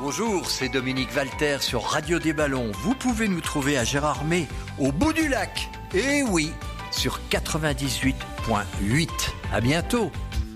bonjour, c'est Dominique Valter sur Radio des Ballons. Vous pouvez nous trouver à Gérardmer, au bout du lac. Et oui, sur 98.8. À bientôt.